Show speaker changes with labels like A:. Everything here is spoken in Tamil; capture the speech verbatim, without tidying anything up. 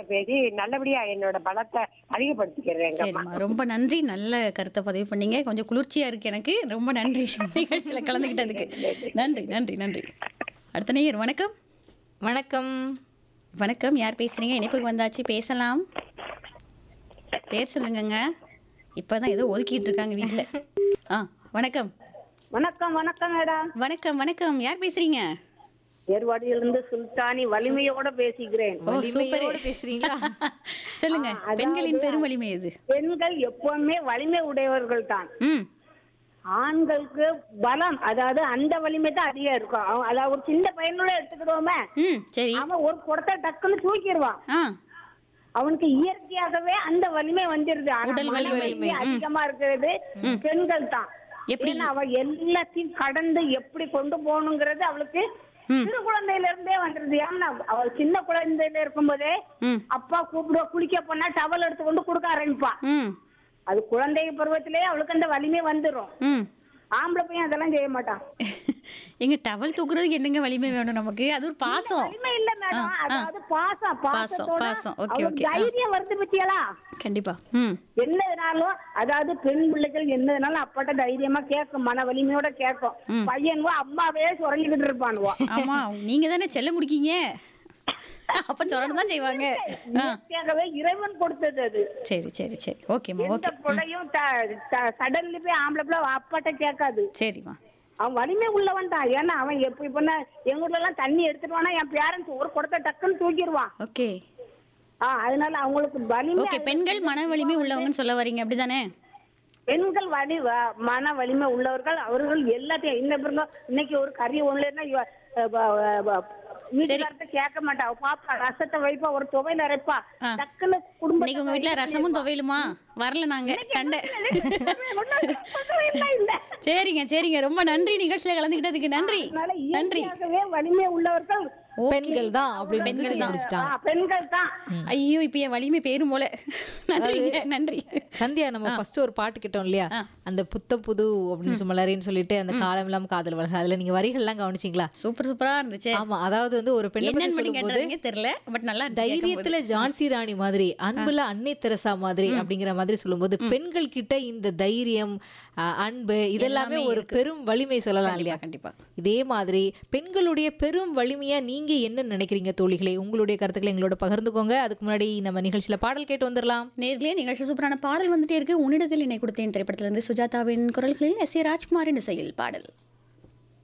A: உங்கள்ட்ட பேசி நல்லபடியா என்னோட பலத்தை அதிகப்படுத்திக்கிறேன்.
B: சரிம்மா, ரொம்ப நன்றி. நல்ல கருத்தை பதிவு பண்ணீங்க. கொஞ்சம் குளிர்ச்சியா இருக்கு எனக்கு. ரொம்ப நன்றி நிகழ்ச்சியில கலந்துக்கிட்டதுக்கு. நன்றி நன்றி நன்றி. அடுத்த நேயர் வணக்கம்.
C: வணக்கம்.
B: வணக்கம், யார் பேசுறீங்க? இணைப்புக்கு வந்தாச்சு, பேசலாம். பேர் சொல்லுங்கங்க. இப்பதான் ஏதோ ஒதுக்கிட்டு இருக்காங்க வீட்டுல. ஆ வணக்கம்.
D: வணக்கம் வணக்கம் மேடம்.
B: வணக்கம் வணக்கம், யார் பேசுறீங்க?
D: ஏர்வாடியிலிருந்து சுல்தானி வலிமையோட பேசிக்கிறேன்.
B: ஓ சூப்பர்,
C: பேசுறீங்களா?
B: சொல்லுங்க. பெண்களின் பெரும் வலிமை எது?
D: பெண்கள் எப்பவுமே வலிமை உடையவர்கள் தான்.
B: ம்
D: ஆண்களுக்கு பலம், அதாவது அந்த வலிமை தான் அதிகம் இருக்கும். அவன் அதாவது ஒரு சின்ன பையனோட எடுத்துக்கிடுவோமே,
B: ம் சரி.
D: அவன் ஒரு குடத்தை டக்குன்னு தூக்கிடுவான்.
B: ஆ
D: அவனுக்கு இயற்கையாகவே அந்த வலிமை வந்துருது. ஆனா
B: உடல்
D: மன
B: வலிமை
D: வலிமை அதிகமா இருக்கிறது பெண்கள் தான்.
B: எப்படி?
D: ஏன்னா அவ எல்லாத்தையும் கடந்து எப்படி கொண்டு போகணுங்கிறது அவளுக்கு சிறு குழந்தையில இருந்தே வந்துருது. ஏன்னா அவள் சின்ன குழந்தையில இருக்கும்போதே
B: ம்
D: அப்பா கூப்பிடுவா, குளிக்க போனா டவல் எடுத்து கொண்டு கொடுக்க ஆரம்பிப்பா.
B: ம்
D: அது குழந்தை பருவத்திலேயே அவளுக்கு அந்த வலிமை வந்துடும்.
B: ம்
D: ஆம்பளை பையன் அதெல்லாம் செய்ய மாட்டான்.
B: எங்க டவல் தூக்குறதுக்கு என்னங்க வலிமை வேணும் நமக்கு? அது ஒரு பாசம்.
D: வலிமை இல்ல மேடம், அதாவது பாசம். பாசத்தோட
B: பாசம். ஓகே
D: அவளுக்கு
B: ஓகே.
D: தைரியம் வருது பத்தியாளா?
B: கண்டிப்பா. ம்
D: என்னதுனாலும் அதாவது பெண் பிள்ளைகள் என்னதுனாலும் அப்பாட்ட தைரியமா கேட்கும், மன வலிமையோட கேட்கும். பையனுவோ அம்மாவே சுரங்கிக்கிட்டு இருப்பானுவோ.
B: ஆமா, நீங்க தானே செல்ல முடிக்கீங்க, அப்ப சொரணும் தான் செய்வாங்க.
D: இயற்கையாகவே இறைவன் கொடுத்தது அது.
B: சரி சரி சரி, ஓகேம்மா.
D: எந்த
B: ஓகே.
D: பிள்ளையும் சடன்ல போய் ஆம்பளை பிள்ளை அப்பாட்ட கேட்காது.
B: சரிம்மா.
D: அவன் வலிமை உள்ளவன் தான். ஏன்னா அவன் எப்படி பண்ண எங்க ஊர்ல எல்லாம் தண்ணி எடுத்துட்டு வானா என் பேரண்ட்ஸ் ஒரு குடத்தை டக்குன்னு தூக்கிடுவான்.
B: ஓகே
D: ஆஹ் அதனால அவங்களுக்கு வலிமை.
B: ஓகே, பெண்கள் மன வலிமை உள்ளவங்கன்னு சொல்ல வரீங்க, அப்படிதானே?
D: பெண்கள் வலி வ- மன வலிமை உள்ளவர்கள். அவர்கள் எல்லாத்தையும் இன்ன பிறகு இன்னைக்கு ஒரு கறி ஒண்ணுன்னா வீட்டுக்காரத்தை கேட்க மாட்டா. பாப்பா ரசத்தை வைப்பா, ஒரு துவையில அரைப்பா,
B: ஆ.
D: டக்குன்னு குடும்பம்.
B: இன்னைக்கு உங்க வீட்டுல ரசமும் துவையலுமா? வரல நாங்க, சண்டை.
D: இல்ல.
B: சரிங்க சரிங்க, ரொம்ப நன்றி நிகழ்ச்சியில கலந்துக்கிட்டதுக்கு. நன்றி
D: அதனால
B: நன்றி.
D: இயற்கையாகவே வலிமை உள்ளவர்கள்
C: பெண்கள் தான் அப்படின்னு
B: பெண்கள்
C: சொல்லி
B: தான்.
C: முடிச்சிட்டாங்க.
D: ஆ, பெண்கள் தான்.
B: ஐயோ, இப்ப என் வலிமை பேரும் போல. நன்றிங்க நன்றி.
C: சந்தியா, நம்ம ஃபர்ஸ்ட் ஒரு பாட்டு கேட்டோம் இல்லையா,
B: ஆ.
C: அந்த புத்த புது அப்படின்னு சுமலரின்னு சொல்லிட்டு அந்த காலம் இல்லாம காதல் வளர்கள், அதுல நீங்க வரிகள் எல்லாம் கவனிச்சீங்களா?
B: சூப்பர் சூப்பரா இருந்துச்சு.
C: ஆமா, அதாவது வந்து ஒரு பெண்ணை பத்தி
B: என்னன்னு மட்டும்
C: சொல்லும்போது
B: கேட்டதுங்க தெரியல, பட் நல்லா இருந்துச்சு
C: தைரியத்துல
B: கேட்கும்போது.
C: ஜான்சி ராணி மாதிரி, அன்புல அன்னை தெரசா மாதிரி அப்படிங்கிற மாதிரி சொல்லும்போது பெண்கள் கிட்ட இந்த தைரியம், அஹ், அன்பு இதெல்லாமே
B: எல்லாமே
C: ஒரு பெரும் வலிமை சொல்லலாம் இல்லையா?
B: கண்டிப்பா.
C: இதே மாதிரி பெண்களுடைய பெரும் வலிமையா நீங்க என்ன நினைக்கிறீங்க தோழிகளே? உங்களுடைய கருத்துக்களை எங்களோட பகிர்ந்துக்கோங்க. அதுக்கு முன்னாடி நம்ம நிகழ்ச்சியில பாடல் கேட்டு வந்துடலாம்.
B: நேர்களே, நிகழ்ச்சி சூப்பரான பாடல் வந்துட்டே இருக்கு. உன்னிடத்தில் என்னை கொடுத்தேன் திரைப்படத்திலிருந்து சுஜாதாவின் குரல்களில் எஸ் ஏ ராஜ்குமாரின் இசையில் பாடல்.